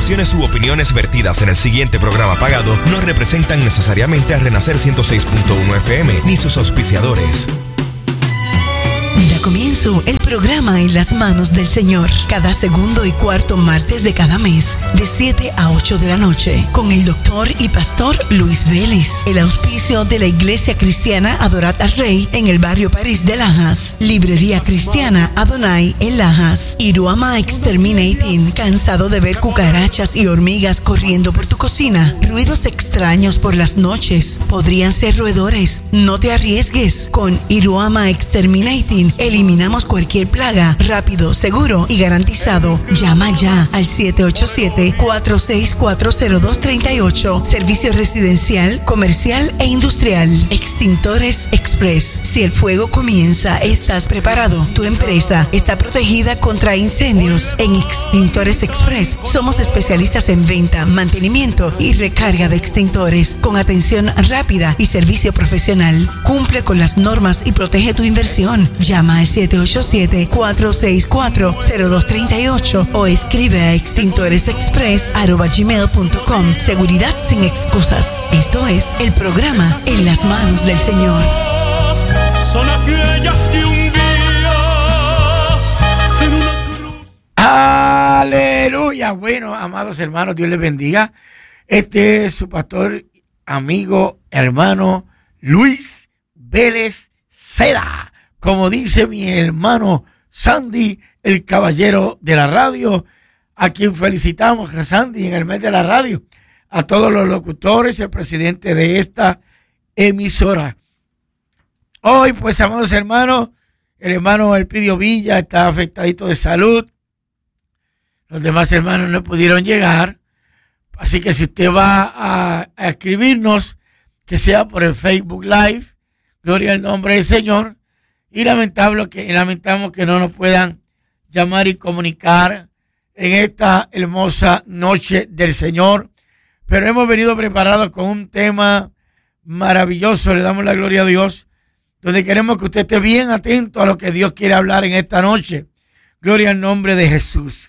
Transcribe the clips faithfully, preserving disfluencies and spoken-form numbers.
expresiones u opiniones vertidas en el siguiente programa pagado no representan necesariamente a Renacer ciento seis punto uno F M ni sus auspiciadores. Da comienzo el programa En las manos del Señor, cada segundo y cuarto martes de cada mes, de siete a ocho de la noche, con el doctor y pastor Luis Vélez. El auspicio de la Iglesia Cristiana Adorat al Rey en el barrio París de Lajas, Librería Cristiana Adonai en Lajas, Iruama Exterminating, cansado de ver cucarachas y hormigas corriendo por tu cocina, ruidos extraños por las noches, podrían ser roedores, no te arriesgues. Con Iruama Exterminating eliminamos cualquier plaga, rápido, seguro y garantizado. Llama ya al siete ocho siete, cuatro seis cuatro, cero dos tres ocho. Servicio residencial, comercial e industrial. Extintores Express. Si el fuego comienza, estás preparado. Tu empresa está protegida contra incendios. En Extintores Express somos especialistas en venta, mantenimiento y recarga de extintores, con atención rápida y servicio profesional. Cumple con las normas y protege tu inversión. Llama al siete ocho siete, cuatro seis cuatro, cero dos tres ocho o escribe a extintoresexpress arroba gmail punto com. Seguridad sin excusas. Esto es el programa En las manos del Señor. Son aquellas que un día en una cruz... Aleluya. Bueno, amados hermanos, Dios les bendiga. Este es su pastor, amigo, hermano Luis Vélez Seda. Como dice mi hermano Sandy, el caballero de la radio, a quien felicitamos, Sandy, en el mes de la radio, a todos los locutores, el presidente de esta emisora. Hoy, pues, amados hermanos, el hermano Elpidio Villa está afectadito de salud. Los demás hermanos no pudieron llegar. Así que si usted va a, a escribirnos, que sea por el Facebook Live, gloria al nombre del Señor. Y lamentable que, lamentamos que no nos puedan llamar y comunicar en esta hermosa noche del Señor. Pero hemos venido preparados con un tema maravilloso. Le damos la gloria a Dios, donde queremos que usted esté bien atento a lo que Dios quiere hablar en esta noche. Gloria al nombre de Jesús.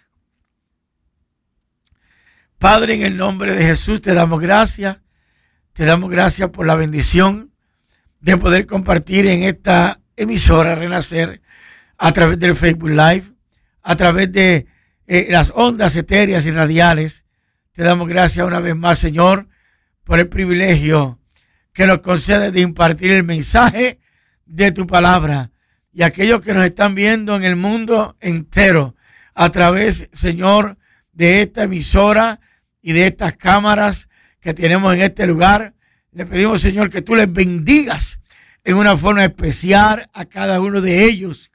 Padre, en el nombre de Jesús te damos gracias. Te damos gracias por la bendición de poder compartir en esta emisora Renacer a través del Facebook Live, a través de eh, las ondas etéreas y radiales. Te damos gracias una vez más, Señor, por el privilegio que nos concede de impartir el mensaje de tu palabra, y aquellos que nos están viendo en el mundo entero a través, Señor, de esta emisora y de estas cámaras que tenemos en este lugar. Le pedimos, Señor, que tú les bendigas en una forma especial a cada uno de ellos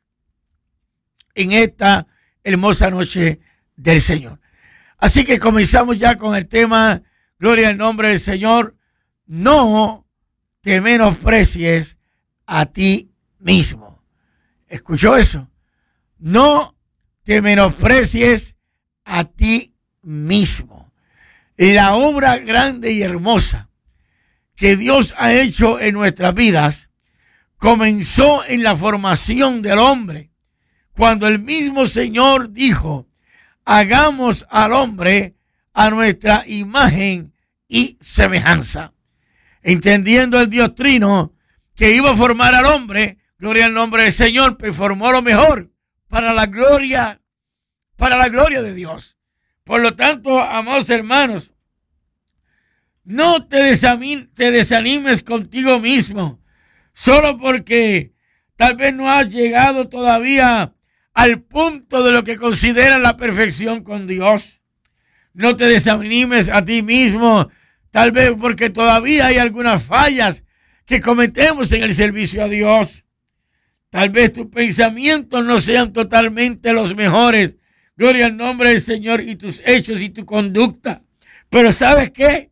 en esta hermosa noche del Señor. Así que comenzamos ya con el tema, gloria al nombre del Señor. No te menosprecies a ti mismo. ¿Escuchó eso? No te menosprecies a ti mismo. La obra grande y hermosa que Dios ha hecho en nuestras vidas comenzó en la formación del hombre, cuando el mismo Señor dijo: hagamos al hombre a nuestra imagen y semejanza. Entendiendo el Dios Trino que iba a formar al hombre, gloria al nombre del Señor, pero formó lo mejor para la gloria, para la gloria de Dios. Por lo tanto, amados hermanos, no te desanimes, te desanimes contigo mismo, solo porque tal vez no has llegado todavía al punto de lo que consideras la perfección con Dios. No te desanimes a ti mismo, tal vez porque todavía hay algunas fallas que cometemos en el servicio a Dios. Tal vez tus pensamientos no sean totalmente los mejores. Gloria al nombre del Señor, y tus hechos y tu conducta. Pero ¿sabes qué?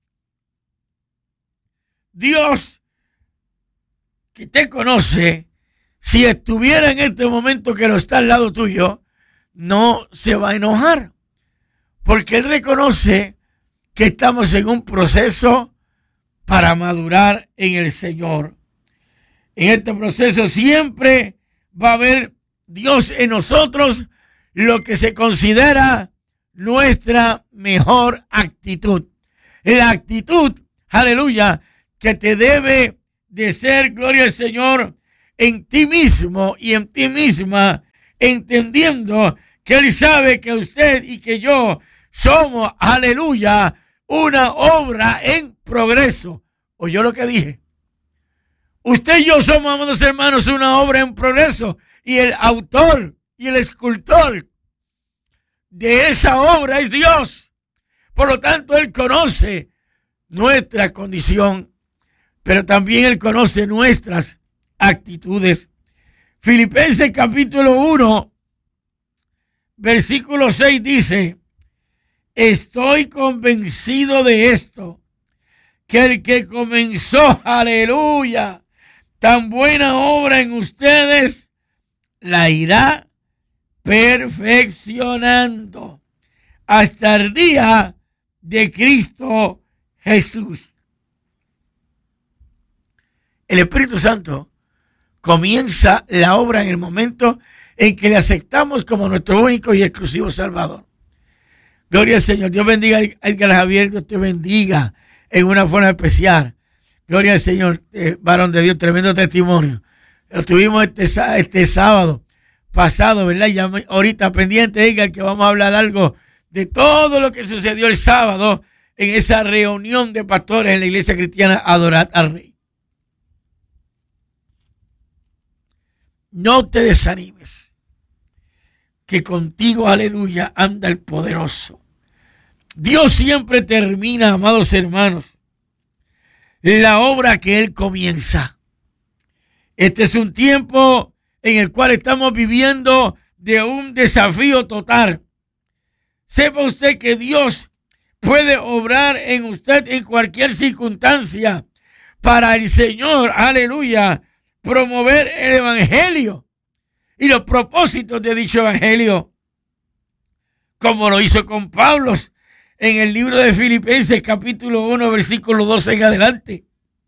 Dios, que te conoce, si estuviera en este momento que lo está al lado tuyo, no se va a enojar. Porque Él reconoce que estamos en un proceso para madurar en el Señor. En este proceso siempre va a haber Dios en nosotros, lo que se considera nuestra mejor actitud. La actitud, aleluya, que te debe de ser, gloria al Señor, en ti mismo y en ti misma, entendiendo que Él sabe que usted y que yo somos, aleluya, una obra en progreso. ¿Oyó lo que dije? Usted y yo somos, amados hermanos, una obra en progreso. Y el autor y el escultor de esa obra es Dios. Por lo tanto, Él conoce nuestra condición, pero también Él conoce nuestras actitudes. Filipenses capítulo uno, versículo seis dice: estoy convencido de esto, que el que comenzó, aleluya, tan buena obra en ustedes, la irá perfeccionando hasta el día de Cristo Jesús. El Espíritu Santo comienza la obra en el momento en que le aceptamos como nuestro único y exclusivo Salvador. Gloria al Señor. Dios bendiga a Edgar Javier, Dios te bendiga en una forma especial. Gloria al Señor, eh, varón de Dios, tremendo testimonio. Lo tuvimos este, este sábado pasado, ¿verdad? Ya ahorita pendiente, Edgar, que vamos a hablar algo de todo lo que sucedió el sábado en esa reunión de pastores en la iglesia cristiana Adorad al Rey. No te desanimes, que contigo, aleluya, anda el poderoso. Dios siempre termina, amados hermanos, la obra que Él comienza. Este es un tiempo en el cual estamos viviendo de un desafío total. Sepa usted que Dios puede obrar en usted en cualquier circunstancia para el Señor, aleluya, promover el evangelio y los propósitos de dicho evangelio, como lo hizo con Pablo en el libro de Filipenses capítulo uno, versículo doce en adelante,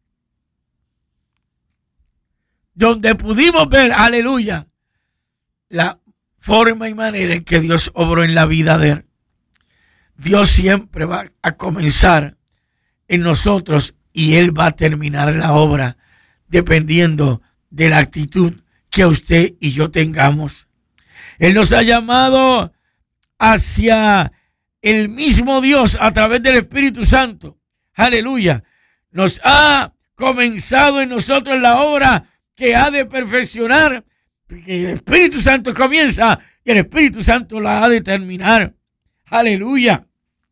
donde pudimos ver, aleluya, la forma y manera en que Dios obró en la vida de él. Dios siempre va a comenzar en nosotros y Él va a terminar la obra dependiendo de la actitud que usted y yo tengamos. Él nos ha llamado hacia el mismo Dios a través del Espíritu Santo. Aleluya. Nos ha comenzado en nosotros la obra que ha de perfeccionar, porque el Espíritu Santo comienza y el Espíritu Santo la ha de terminar. Aleluya.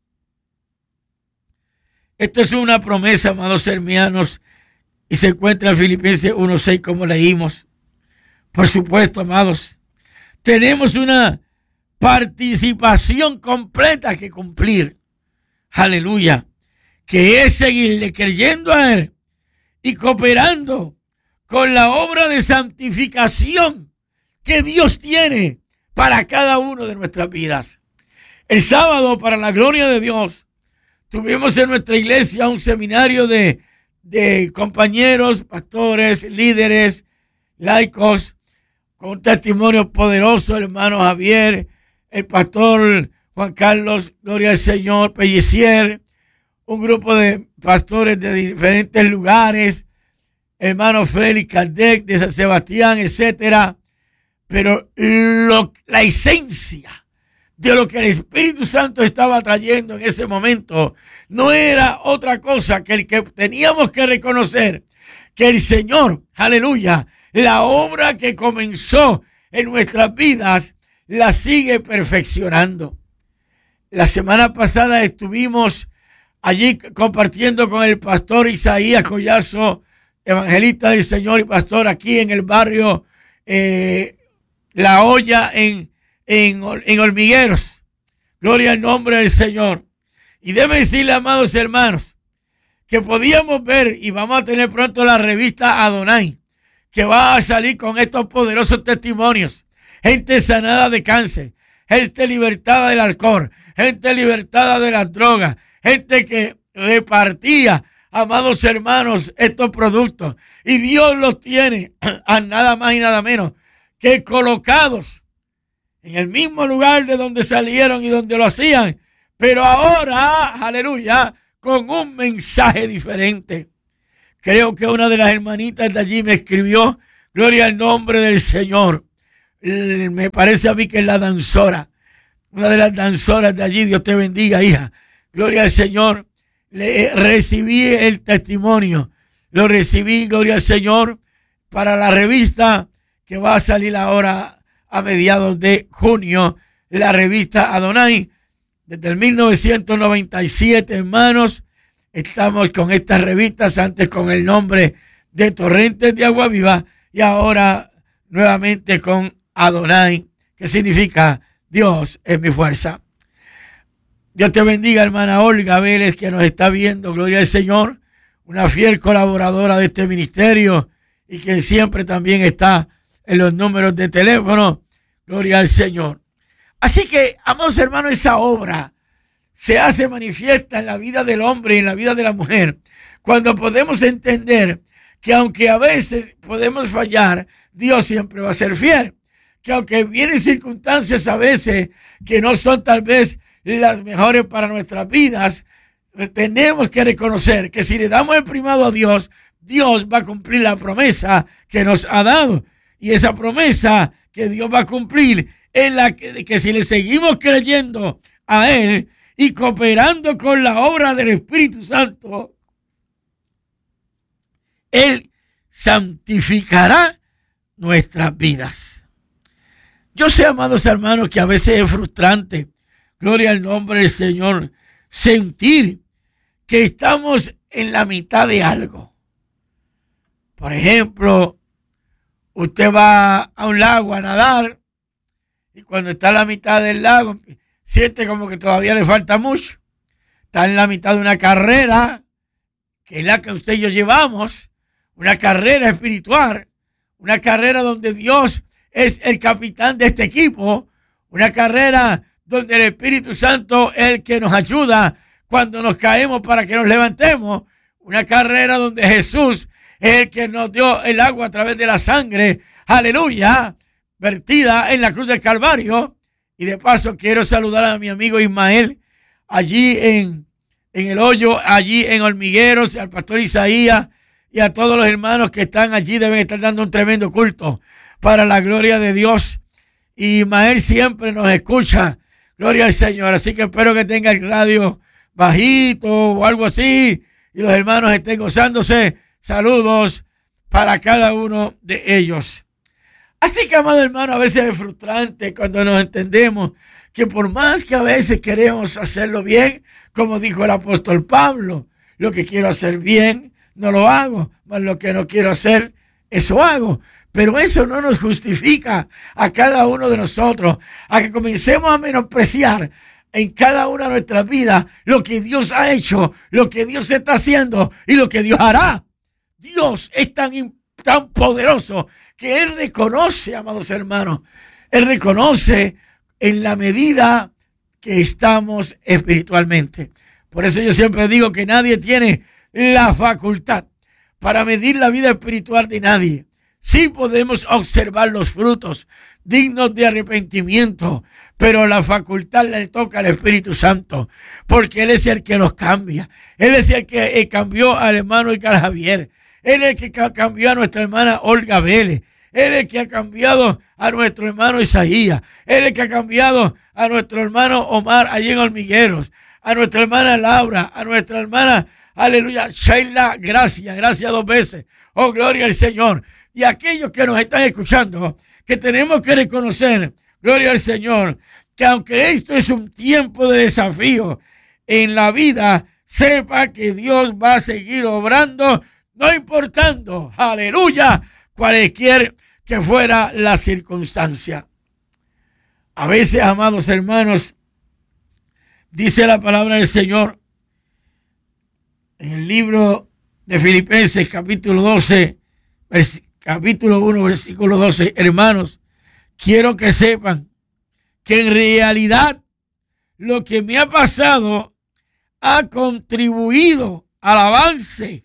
Esto es una promesa, amados hermanos, y se encuentra en Filipenses uno seis como leímos. Por supuesto, amados, tenemos una participación completa que cumplir. Aleluya. Que es seguirle creyendo a Él y cooperando con la obra de santificación que Dios tiene para cada uno de nuestras vidas. El sábado, para la gloria de Dios, tuvimos en nuestra iglesia un seminario de, de compañeros, pastores, líderes, laicos, con un testimonio poderoso, el hermano Javier, el pastor Juan Carlos, gloria al Señor, Pellicier, un grupo de pastores de diferentes lugares, hermano Félix Kardec de San Sebastián, etcétera. Pero lo, la esencia de lo que el Espíritu Santo estaba trayendo en ese momento no era otra cosa que el que teníamos que reconocer que el Señor, aleluya, la obra que comenzó en nuestras vidas la sigue perfeccionando. La semana pasada estuvimos allí compartiendo con el pastor Isaías Collazo, evangelista del Señor y pastor aquí en el barrio eh, La Olla en En, en Hormigueros. Gloria al nombre del Señor. Y debe decirle, amados hermanos, que podíamos ver, y vamos a tener pronto la revista Adonai, que va a salir con estos poderosos testimonios. Gente sanada de cáncer, gente libertada del alcohol, gente libertada de las drogas, gente que repartía, amados hermanos, estos productos. Y Dios los tiene a nada más y nada menos que colocados en el mismo lugar de donde salieron y donde lo hacían, pero ahora, aleluya, con un mensaje diferente. Creo que una de las hermanitas de allí me escribió, gloria al nombre del Señor. Me parece a mí que es la danzora, una de las danzoras de allí. Dios te bendiga, hija. Gloria al Señor. Le recibí el testimonio, lo recibí, gloria al Señor, para la revista que va a salir ahora a mediados de junio, la revista Adonai. Desde el mil novecientos noventa y siete, hermanos, estamos con estas revistas, antes con el nombre de Torrentes de Agua Viva y ahora nuevamente con Adonai, que significa Dios es mi fuerza. Dios te bendiga, hermana Olga Vélez, que nos está viendo, gloria al Señor, una fiel colaboradora de este ministerio y que siempre también está en los números de teléfono, gloria al Señor. Así que, amados hermanos, esa obra se hace manifiesta en la vida del hombre y en la vida de la mujer, cuando podemos entender que aunque a veces podemos fallar, Dios siempre va a ser fiel. Que aunque vienen circunstancias a veces que no son tal vez las mejores para nuestras vidas, tenemos que reconocer que si le damos el primado a Dios, Dios va a cumplir la promesa que nos ha dado. Y esa promesa que Dios va a cumplir es la que, que si le seguimos creyendo a Él y cooperando con la obra del Espíritu Santo, Él santificará nuestras vidas. Yo sé, amados hermanos, que a veces es frustrante, gloria al nombre del Señor, sentir que estamos en la mitad de algo. Por ejemplo, usted va a un lago a nadar y cuando está en la mitad del lago siente como que todavía le falta mucho. Está en la mitad de una carrera, que es la que usted y yo llevamos, una carrera espiritual, una carrera donde Dios es el capitán de este equipo, una carrera donde el Espíritu Santo es el que nos ayuda cuando nos caemos para que nos levantemos, una carrera donde Jesús es el que nos dio el agua a través de la sangre, aleluya, vertida en la cruz del Calvario. Y de paso quiero saludar a mi amigo Ismael, allí en, en el hoyo, allí en Hormigueros, al pastor Isaías y a todos los hermanos que están allí, deben estar dando un tremendo culto para la gloria de Dios. Y Ismael siempre nos escucha, gloria al Señor. Así que espero que tenga el radio bajito o algo así y los hermanos estén gozándose. Saludos para cada uno de ellos. Así que, amado hermano, a veces es frustrante cuando nos entendemos que por más que a veces queremos hacerlo bien, como dijo el apóstol Pablo, lo que quiero hacer bien no lo hago, mas lo que no quiero hacer, eso hago. Pero eso no nos justifica a cada uno de nosotros a que comencemos a menospreciar en cada una de nuestras vidas lo que Dios ha hecho, lo que Dios está haciendo y lo que Dios hará. Dios es tan, tan poderoso que Él reconoce, amados hermanos, Él reconoce en la medida que estamos espiritualmente. Por eso yo siempre digo que nadie tiene la facultad para medir la vida espiritual de nadie. Sí podemos observar los frutos dignos de arrepentimiento, pero la facultad le toca al Espíritu Santo, porque Él es el que los cambia. Él es el que eh, cambió al hermano Icar Javier. Él es el que cambió a nuestra hermana Olga Vélez. Él es el que ha cambiado a nuestro hermano Isaías. Él es el que ha cambiado a nuestro hermano Omar allí en Hormigueros. A nuestra hermana Laura, a nuestra hermana, aleluya, Sheila, gracias, gracias dos veces. Oh, gloria al Señor. Y aquellos que nos están escuchando, que tenemos que reconocer, gloria al Señor, que aunque esto es un tiempo de desafío en la vida, sepa que Dios va a seguir obrando, no importando, aleluya, cualquier que fuera la circunstancia. A veces, amados hermanos, dice la palabra del Señor en el libro de Filipenses, capítulo doce, capítulo uno, versículo doce. Hermanos, quiero que sepan que en realidad lo que me ha pasado ha contribuido al avance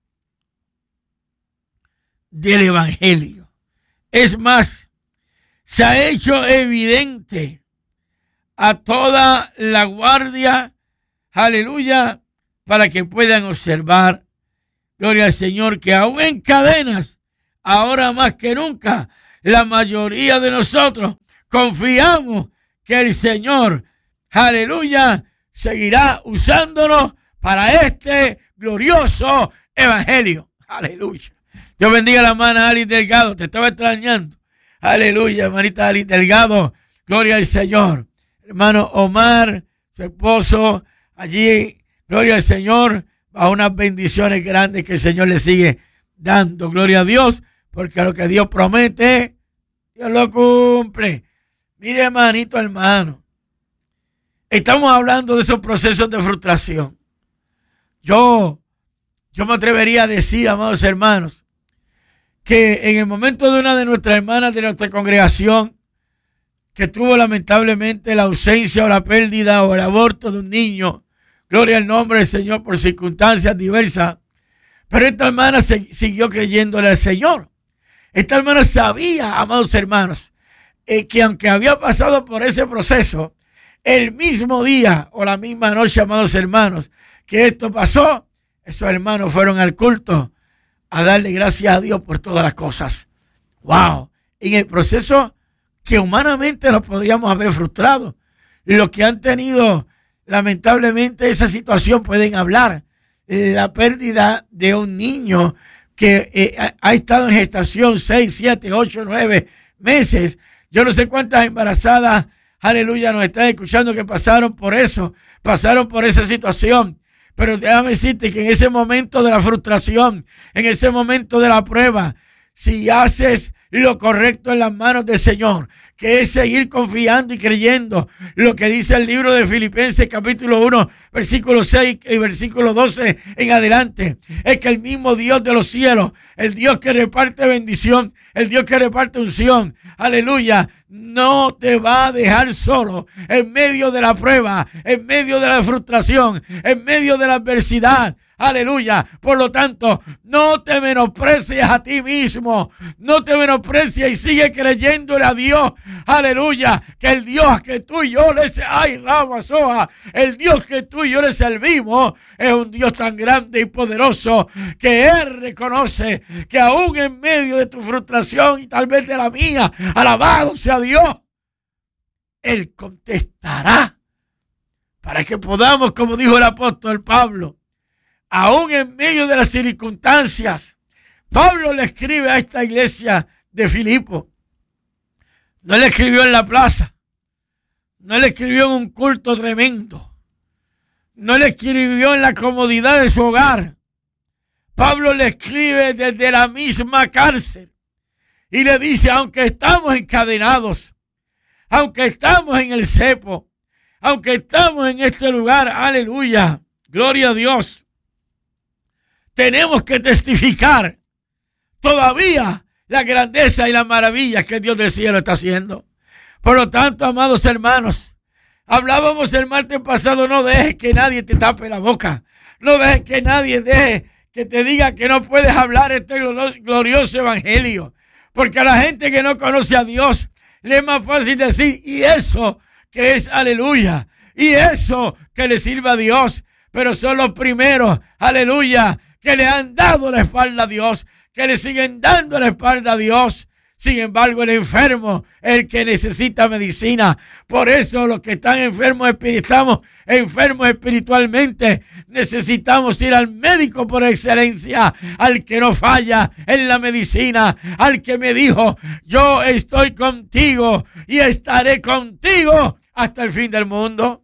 del Evangelio. Es más, se ha hecho evidente a toda la guardia, aleluya, para que puedan observar, gloria al Señor, que aún en cadenas, ahora más que nunca, la mayoría de nosotros confiamos que el Señor, aleluya, seguirá usándonos para este glorioso evangelio. Aleluya. Dios bendiga a la hermana Alice Delgado, te estaba extrañando. Aleluya, hermanita Alice Delgado, gloria al Señor. Hermano Omar, su esposo, allí, gloria al Señor, bajo unas bendiciones grandes que el Señor le sigue dando. Gloria a Dios, porque lo que Dios promete, Dios lo cumple. Mire, hermanito, hermano, estamos hablando de esos procesos de frustración. Yo, yo me atrevería a decir, amados hermanos, que en el momento de una de nuestras hermanas de nuestra congregación, que tuvo lamentablemente la ausencia o la pérdida o el aborto de un niño, gloria al nombre del Señor por circunstancias diversas, pero esta hermana se, siguió creyéndole al Señor. Esta hermana sabía, amados hermanos, eh, que aunque había pasado por ese proceso, el mismo día o la misma noche, amados hermanos, que esto pasó, esos hermanos fueron al culto a darle gracias a Dios por todas las cosas. ¡Wow! En el proceso que humanamente nos podríamos haber frustrado. Los que han tenido lamentablemente esa situación pueden hablar. La pérdida de un niño que eh, ha, ha estado en gestación seis, siete, ocho, nueve meses. Yo no sé cuántas embarazadas, aleluya, nos están escuchando que pasaron por eso, pasaron por esa situación. Pero déjame decirte que en ese momento de la frustración, en ese momento de la prueba, si haces lo correcto en las manos del Señor, que es seguir confiando y creyendo lo que dice el libro de Filipenses capítulo uno, versículo seis y versículo doce en adelante, es que el mismo Dios de los cielos, el Dios que reparte bendición, el Dios que reparte unción, aleluya, no te va a dejar solo en medio de la prueba, en medio de la frustración, en medio de la adversidad. Aleluya. Por lo tanto, no te menosprecies a ti mismo. No te menosprecies y sigue creyéndole a Dios. Aleluya. Que el Dios que tú y yo le ay, Rama Soja, el Dios que tú y yo le servimos es un Dios tan grande y poderoso que Él reconoce que aún en medio de tu frustración y tal vez de la mía, alabado sea Dios, Él contestará para que podamos, como dijo el apóstol Pablo, aún en medio de las circunstancias. Pablo le escribe a esta iglesia de Filipo. No le escribió en la plaza. No le escribió en un culto tremendo. No le escribió en la comodidad de su hogar. Pablo le escribe desde la misma cárcel. Y le dice, aunque estamos encadenados, aunque estamos en el cepo, aunque estamos en este lugar, aleluya, gloria a Dios, tenemos que testificar todavía la grandeza y las maravillas que Dios del cielo está haciendo. Por lo tanto, amados hermanos, hablábamos el martes pasado, no dejes que nadie te tape la boca. No dejes que nadie deje que te diga que no puedes hablar este glorioso evangelio. Porque a la gente que no conoce a Dios le es más fácil decir, y eso que es aleluya, y eso que le sirva a Dios. Pero son los primeros, aleluya, que le han dado la espalda a Dios, que le siguen dando la espalda a Dios. Sin embargo, el enfermo, el que necesita medicina. Por eso los que están enfermos, estamos enfermos espiritualmente, necesitamos ir al médico por excelencia, al que no falla en la medicina, al que me dijo, yo estoy contigo y estaré contigo hasta el fin del mundo.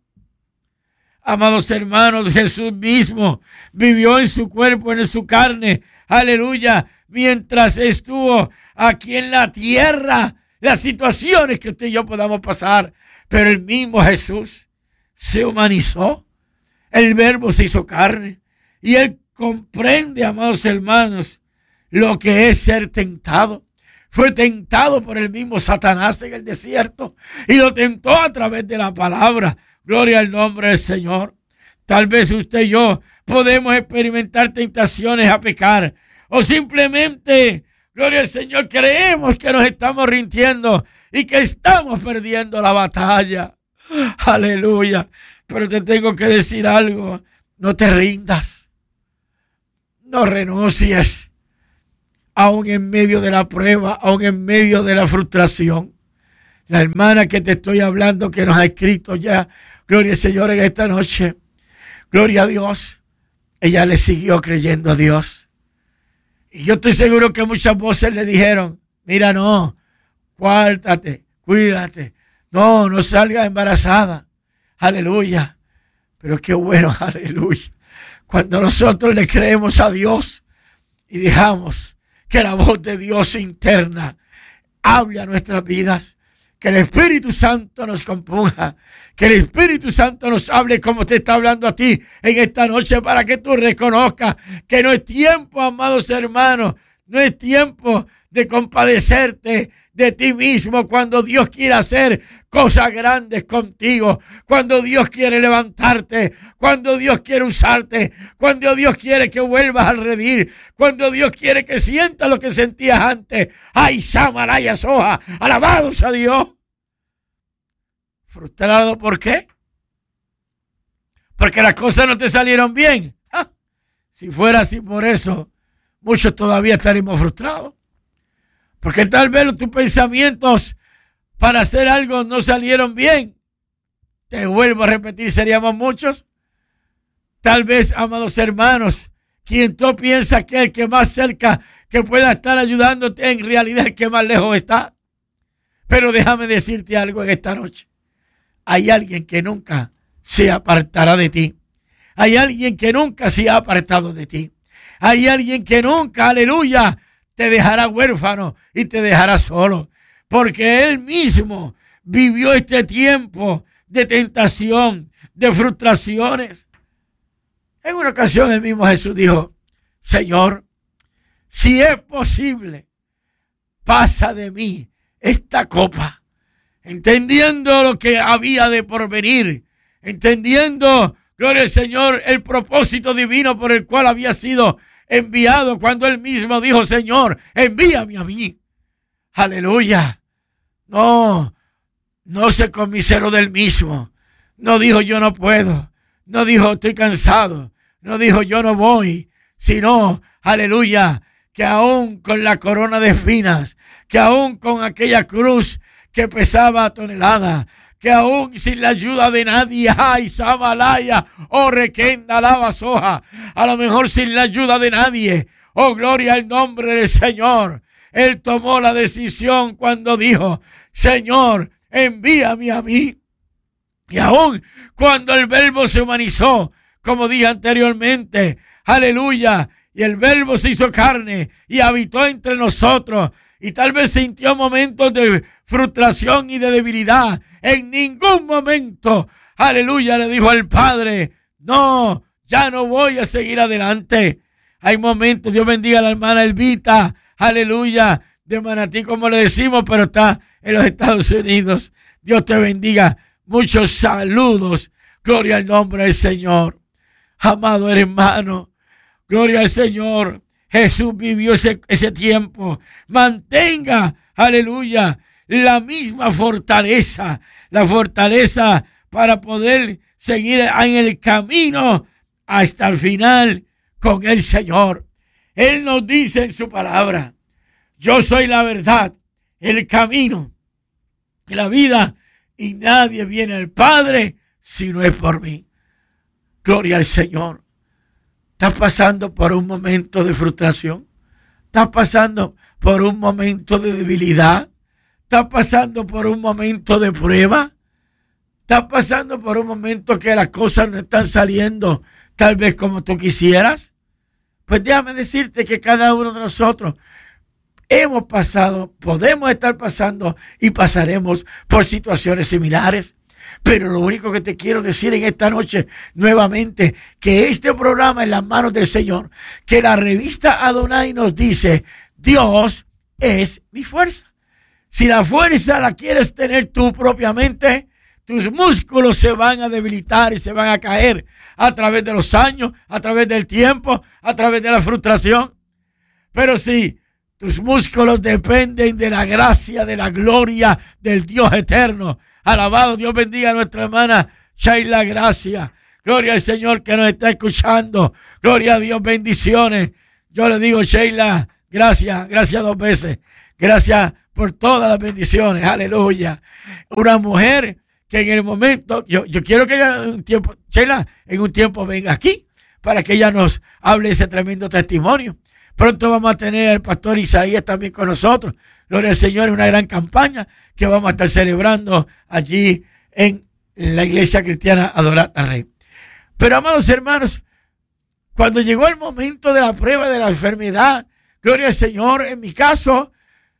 Amados hermanos, Jesús mismo vivió en su cuerpo, en su carne, aleluya, mientras estuvo aquí en la tierra, las situaciones que usted y yo podamos pasar, pero el mismo Jesús se humanizó, el verbo se hizo carne, y Él comprende, amados hermanos, lo que es ser tentado. Fue tentado por el mismo Satanás en el desierto, y lo tentó a través de la palabra. Gloria al nombre del Señor. Tal vez usted y yo podemos experimentar tentaciones a pecar, o simplemente, gloria al Señor, creemos que nos estamos rindiendo y que estamos perdiendo la batalla. Aleluya. Pero te tengo que decir algo. No te rindas. No renuncies. Aún en medio de la prueba, aún en medio de la frustración. La hermana que te estoy hablando, que nos ha escrito ya, gloria al Señor, en esta noche, gloria a Dios, ella le siguió creyendo a Dios. Y yo estoy seguro que muchas voces le dijeron, mira, no, guárdate, cuídate, no, no salgas embarazada, aleluya. Pero qué bueno, aleluya, cuando nosotros le creemos a Dios y dejamos que la voz de Dios interna hable a nuestras vidas, que el Espíritu Santo nos compunja, que el Espíritu Santo nos hable como te está hablando a ti en esta noche, para que tú reconozcas que no es tiempo, amados hermanos, no es tiempo de compadecerte de ti mismo cuando Dios quiere hacer cosas grandes contigo, cuando Dios quiere levantarte, cuando Dios quiere usarte, cuando Dios quiere que vuelvas al redil, cuando Dios quiere que sientas lo que sentías antes. ¡Ay, Samaraya Soja! ¡Alabados a Dios! ¿Frustrado por qué? Porque las cosas no te salieron bien. ¡Ah! Si fuera así por eso, muchos todavía estaríamos frustrados. Porque tal vez tus pensamientos para hacer algo no salieron bien. Te vuelvo a repetir, seríamos muchos. Tal vez, amados hermanos, quien tú piensas que es el que más cerca que pueda estar ayudándote, en realidad el que más lejos está. Pero déjame decirte algo en esta noche. Hay alguien que nunca se apartará de ti. Hay alguien que nunca se ha apartado de ti. Hay alguien que nunca, aleluya, te dejará huérfano y te dejará solo, porque Él mismo vivió este tiempo de tentación, de frustraciones. En una ocasión el mismo Jesús dijo, Señor, si es posible, pasa de mí esta copa, entendiendo lo que había de porvenir, entendiendo, gloria al Señor, el propósito divino por el cual había sido enviado, cuando Él mismo dijo, Señor, envíame a mí. Aleluya. No, no se conmiseró del mismo. No dijo, yo no puedo. No dijo, estoy cansado. No dijo, yo no voy. Sino, aleluya, que aún con la corona de espinas, que aún con aquella cruz que pesaba toneladas, que aún sin la ayuda de nadie, ay, Samalaya, oh, Requenda, lava soja, a lo mejor sin la ayuda de nadie, oh, gloria al nombre del Señor. Él tomó la decisión cuando dijo, Señor, envíame a mí. Y aún cuando el verbo se humanizó, como dije anteriormente, aleluya, y el verbo se hizo carne y habitó entre nosotros, y tal vez sintió momentos de frustración y de debilidad. En ningún momento, aleluya, le dijo al Padre, no, ya no voy a seguir adelante. Hay momentos, Dios bendiga a la hermana Elvita, aleluya, de Manatí, como le decimos, pero está en los Estados Unidos. Dios te bendiga. Muchos saludos. Gloria al nombre del Señor. Amado hermano, gloria al Señor. Jesús vivió ese, ese tiempo. Mantenga, aleluya, la misma fortaleza, la fortaleza para poder seguir en el camino hasta el final con el Señor. Él nos dice en su palabra, yo soy la verdad, el camino, la vida, y nadie viene al Padre si no es por mí. Gloria al Señor. ¿Estás pasando por un momento de frustración? ¿Estás pasando por un momento de debilidad? ¿Estás pasando por un momento de prueba? ¿Estás pasando por un momento que las cosas no están saliendo tal vez como tú quisieras? Pues déjame decirte que cada uno de nosotros hemos pasado, podemos estar pasando y pasaremos por situaciones similares. Pero lo único que te quiero decir en esta noche nuevamente, que este programa en las manos del Señor, que la revista Adonai nos dice, Dios es mi fuerza. Si la fuerza la quieres tener tú propiamente, tus músculos se van a debilitar y se van a caer a través de los años, a través del tiempo, a través de la frustración. Pero si Tus músculos dependen de la gracia, de la gloria del Dios eterno. Alabado, Dios bendiga a nuestra hermana Sheila Gracia. Gloria al Señor que nos está escuchando. Gloria a Dios, bendiciones. Yo le digo, Sheila, gracias, gracias dos veces. Gracias por todas las bendiciones. Aleluya. Una mujer que en el momento, yo, yo quiero que ella en un tiempo, Sheila, en un tiempo venga aquí para que ella nos hable ese tremendo testimonio. Pronto vamos a tener al pastor Isaías también con nosotros. Gloria al Señor, es una gran campaña que vamos a estar celebrando allí en la iglesia cristiana Adorar al Rey. Pero, amados hermanos, cuando llegó el momento de la prueba de la enfermedad, gloria al Señor, en mi caso,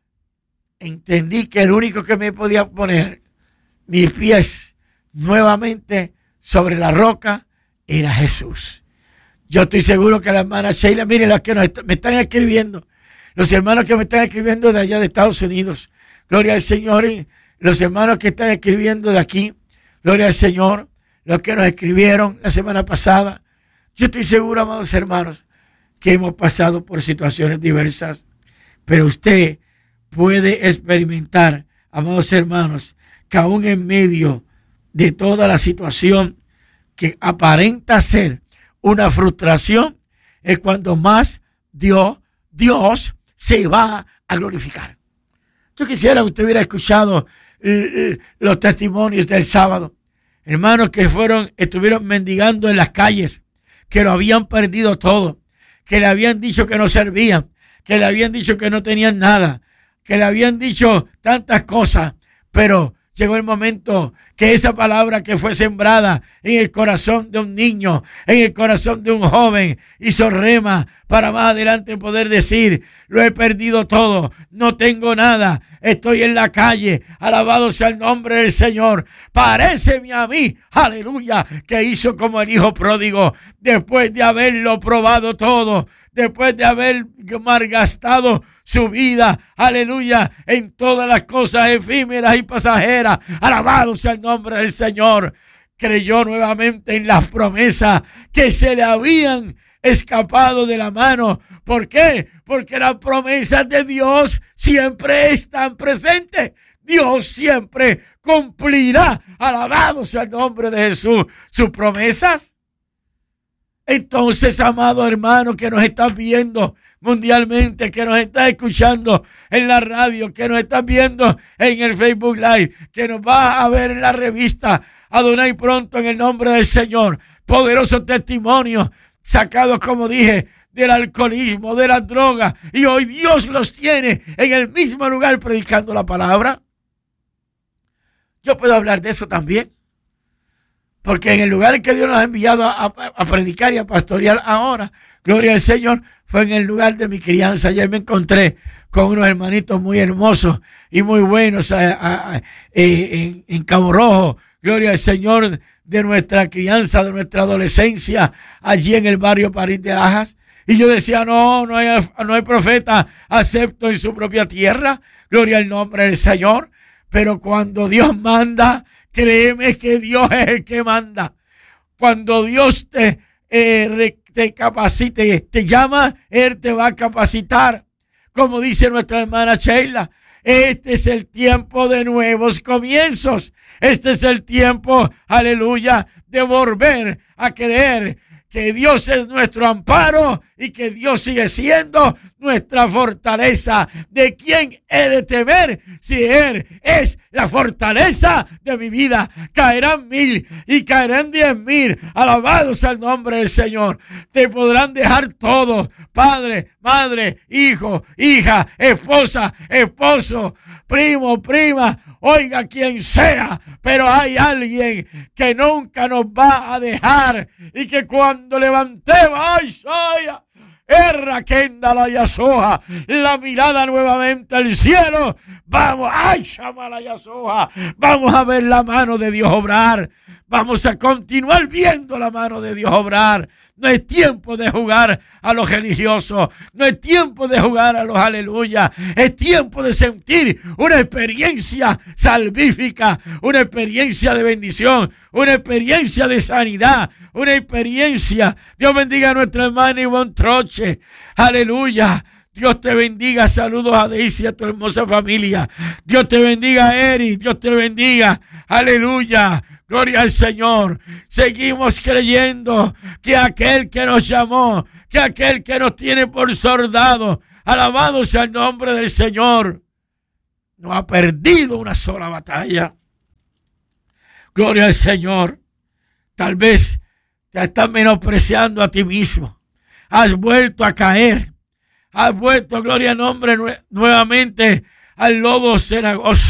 entendí que el único que me podía poner mis pies nuevamente sobre la roca era Jesús. Yo estoy seguro que la hermana Sheila, miren las que nos est- me están escribiendo, los hermanos que me están escribiendo de allá de Estados Unidos, gloria al Señor, y los hermanos que están escribiendo de aquí, gloria al Señor, los que nos escribieron la semana pasada. Yo estoy seguro, amados hermanos, que hemos pasado por situaciones diversas, pero usted puede experimentar, amados hermanos, que aún en medio de toda la situación que aparenta ser una frustración, es cuando más Dios, Dios se va a glorificar. Yo quisiera que usted hubiera escuchado eh, los testimonios del sábado. Hermanos que fueron, estuvieron mendigando en las calles, que lo habían perdido todo, que le habían dicho que no servían, que le habían dicho que no tenían nada, que le habían dicho tantas cosas, pero llegó el momento que esa palabra que fue sembrada en el corazón de un niño, en el corazón de un joven, hizo rema para más adelante poder decir, lo he perdido todo, no tengo nada, estoy en la calle, alabado sea el nombre del Señor. Paréceme a mí, aleluya, que hizo como el hijo pródigo, después de haberlo probado todo, después de haber malgastado su vida, aleluya, en todas las cosas efímeras y pasajeras, alabado sea el nombre del Señor, creyó nuevamente en las promesas que se le habían escapado de la mano. ¿Por qué? Porque las promesas de Dios siempre están presentes. Dios siempre cumplirá, alabado sea el nombre de Jesús, sus promesas. Entonces, amado hermano que nos estás viendo mundialmente, que nos estás escuchando en la radio, que nos estás viendo en el Facebook Live, que nos vas a ver en la revista Adonai pronto en el nombre del Señor, poderosos testimonios sacados, como dije, del alcoholismo, de las drogas, y hoy Dios los tiene en el mismo lugar predicando la palabra. Yo puedo hablar de eso también, porque en el lugar en que Dios nos ha enviado a, a, a predicar y a pastorear ahora, gloria al Señor, fue en el lugar de mi crianza. Ayer me encontré con unos hermanitos muy hermosos y muy buenos a, a, a, en, en Cabo Rojo, gloria al Señor, de nuestra crianza, de nuestra adolescencia, allí en el barrio París de Ajas. Y yo decía, no, no hay, no hay profeta acepto en su propia tierra, gloria al nombre del Señor. Pero cuando Dios manda, créeme que Dios es el que manda. Cuando Dios te, eh, te capacite, te llama, Él te va a capacitar. Como dice nuestra hermana Sheila, este es el tiempo de nuevos comienzos. Este es el tiempo, aleluya, de volver a creer que Dios es nuestro amparo y que Dios sigue siendo nuestra fortaleza. ¿De quién he de temer si Él es la fortaleza de mi vida? Caerán mil y caerán diez mil. Alabados al nombre del Señor. Te podrán dejar todo, padre, madre, hijo, hija, esposa, esposo, primo, prima, oiga quien sea, pero hay alguien que nunca nos va a dejar y que cuando levantemos, ¡ay, soya! Erra Kenda la Yasoja, la mirada nuevamente al cielo, vamos, ¡ay, llama la Yasoja! Vamos a ver la mano de Dios obrar, vamos a continuar viendo la mano de Dios obrar. No es tiempo de jugar a los religiosos. No es tiempo de jugar a los aleluya. Es tiempo de sentir una experiencia salvífica, una experiencia de bendición, una experiencia de sanidad, una experiencia. Dios bendiga a nuestra hermana Ivonne Troche. Aleluya. Dios te bendiga. Saludos a Daisy y a tu hermosa familia. Dios te bendiga, Eri. Dios te bendiga. Aleluya. Gloria al Señor. Seguimos creyendo que aquel que nos llamó, que aquel que nos tiene por soldados, alabado sea el nombre del Señor, no ha perdido una sola batalla. Gloria al Señor. Tal vez te estás menospreciando a ti mismo. Has vuelto a caer. Has vuelto, gloria al nombre, nuevamente al lodo cenagoso.